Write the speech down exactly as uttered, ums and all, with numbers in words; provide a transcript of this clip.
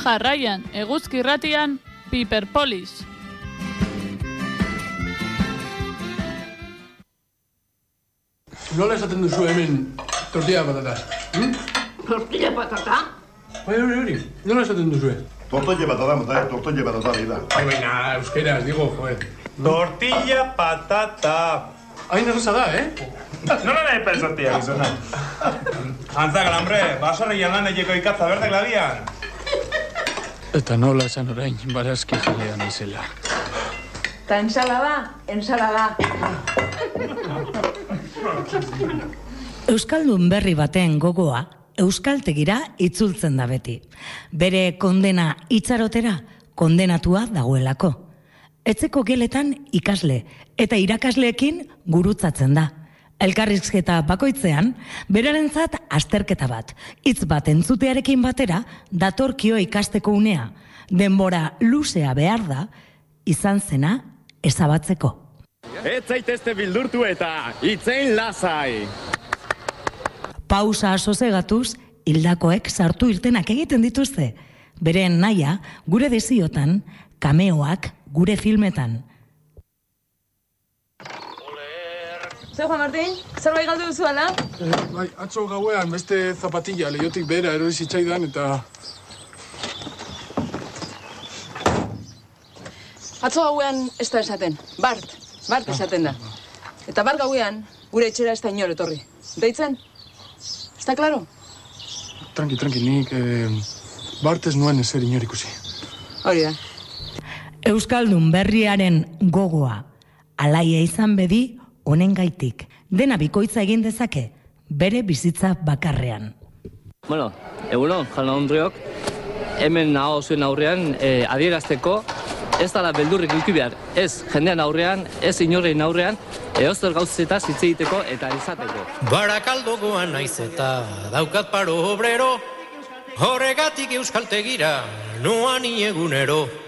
Jarraian, eguzki irratian, Piperpolis. Nola esaten duzu hemen tortilla patatas? Hmm? Tortilla patata? Bai, hori, hori. Nola esaten duzu? Tortilla patata, mata, tortilla patata, da. Bai, baina, euskeraz, digo, joder. Tortilla patata. Hain erraza da, eh? Nola nahi pensatia, gizona? Antzak, hombre, basorrian lan egeko ikatza berdek labian. Eta nola esan orain, barazki jalean izela. Ta ensalada, ensalada. Euskaldun berri baten gogoa, euskaltegira itzultzen da beti. Bere kondena itxarotera, kondenatua dagoelako. Etzeko geletan ikasle, eta irakasleekin gurutzatzen da. Elkarrizketa bakoitzean, berarentzat azterketa bat, hitz bat entzutearekin batera, datorkio ikasteko unea, denbora luzea behar da, izan zena ezabatzeko. Ez zaitezte bildurtu eta itzein lasai! Pausa sosegatuz, hildakoek sartu irtenak egiten dituzte. Beren naia, gure desiotan, kameoak gure filmetan. Zer, Juan Martín? Zerbait galdu duzu, ala? Eh, bai, atzo gauean beste zapatilla lehiotik behera erori zitzaidan eta... Atzo gauean ez da esaten. Bart. Bart esaten da. Eta bart gauean, gure etxera ez da inor etorri. Deitzen? Ez da klaro? Tranqui, tranqui, nik... Eh, Bart ez nuen ezer inor ikusi. Hori da. Euskaldun berriaren gogoa, alaia izan bedi honen gaitik. Dena bikoitza egin dezake, bere bizitza bakarrean. Bueno, egunon, jaun andreok, hemen naho zuen aurrean eh, adierazteko, ez dala beldurrik eduki behar, ez jendean aurrean, ez inorrein aurrean, eoztor gauzetaz hitz egiteko eta izateko. Barakaldokoan naiz eta daukat paro obrero, horregatik euskaltegira, noan egunero.